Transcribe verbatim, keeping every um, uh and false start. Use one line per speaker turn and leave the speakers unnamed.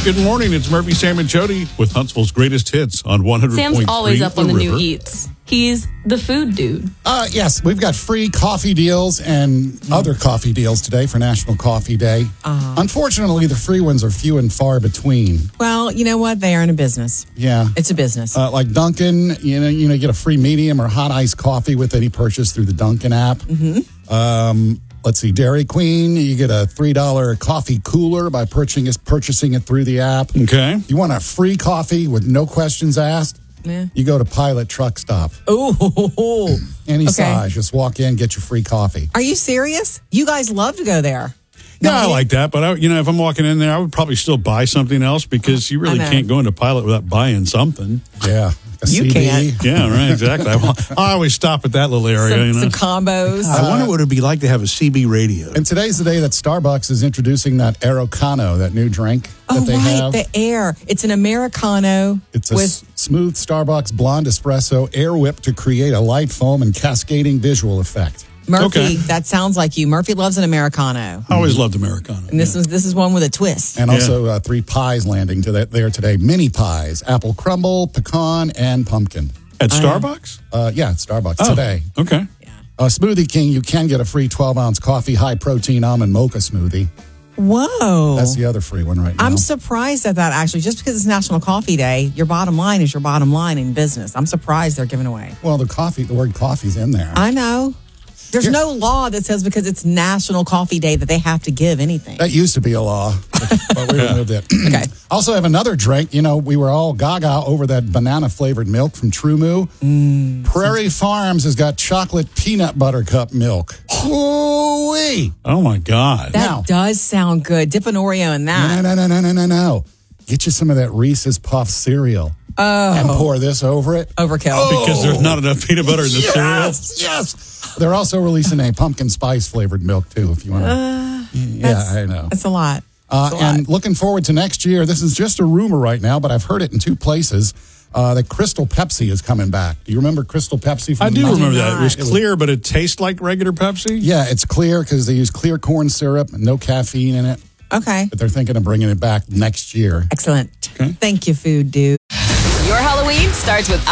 Good morning. It's Murphy, Sam, and Jody with Huntsville's greatest hits on one hundred point three.
Sam's always up on the
River.
new eats. He's the food dude.
Uh, yes, we've got free coffee deals and mm. other coffee deals today for National Coffee Day.
Uh-huh.
Unfortunately, the free ones are few and far between.
Well, you know what? They are in a business.
Yeah.
It's a business.
Uh, like Dunkin', you know, you know, you get a free medium or hot iced coffee with any purchase through the Dunkin' app.
Mm-hmm.
Um, let's see, Dairy Queen, you get a three dollars coffee cooler by purchasing it, purchasing it through the app.
Okay.
You want a free coffee with no questions asked?
Yeah.
You go to Pilot Truck Stop.
Oh,
Any
okay.
size, just walk in, get your free coffee.
Are you serious? You guys love to go there.
Yeah,
Don't
I
you?
like that. But, I, you know, if I'm walking in there, I would probably still buy something else because you really
I know.
can't go into Pilot without buying something.
Yeah. A
You
C D.
can't.
Yeah, right, exactly. I, I always stop at that little area,
Some,
you know.
some combos.
I wonder what it'd be like to have a C B radio.
And today's the day that Starbucks is introducing that Aerocano, that new drink that
oh,
they
right.
have.
The air. It's an Americano.
It's a
with
s- smooth Starbucks blonde espresso air whip to create a light foam and cascading visual effect.
Murphy.
Okay.
That sounds like you. Murphy loves an Americano.
I always loved Americano.
And this is this is one with a twist.
And
Yeah.
also uh, three pies landing to that there today. Mini pies, apple crumble, pecan, and pumpkin.
At Starbucks?
Uh, yeah, at Starbucks
Oh,
today.
okay.
Uh, Smoothie King, you can get a free twelve-ounce coffee, high-protein almond mocha smoothie.
Whoa.
That's the other free one right now.
I'm surprised at that, actually. Just because it's National Coffee Day, your bottom line is your bottom line in business. I'm surprised they're giving away.
Well, the coffee, the word coffee's in there.
I know. There's
Here-
no law that says because it's National Coffee Day that they have to give anything.
That used to be a law, but, but we removed it.
Okay.
Also have another drink. You know, we were all gaga over that banana-flavored milk from True Moo.
Mm.
Prairie Farms has got chocolate peanut butter cup milk. Ooh-wee!
Oh, my God.
That
Now-
does sound good. Dip an Oreo in that.
No, no, no, no, no, no, no. Get you some of that Reese's Puff cereal.
Oh.
And pour this over it.
Overkill.
Because there's not enough peanut butter in the cereal?
Yes, yes. They're also releasing a pumpkin spice flavored milk, too, if you want to.
Uh,
yeah,
that's-
I know.
That's a lot.
Uh,
That's a lot.
and looking forward to next year, this is just a rumor right now, but I've heard it in two places, uh, that Crystal Pepsi is coming back. Do you remember Crystal Pepsi? From
I
the
do
nineties?
remember that. It was
not.
clear, but it tastes like regular Pepsi?
Yeah, it's clear because they use clear corn syrup and no caffeine in it,
Okay.
but they're thinking of bringing it back next year.
Excellent.
Okay.
Thank you, food dude.
Your Halloween starts with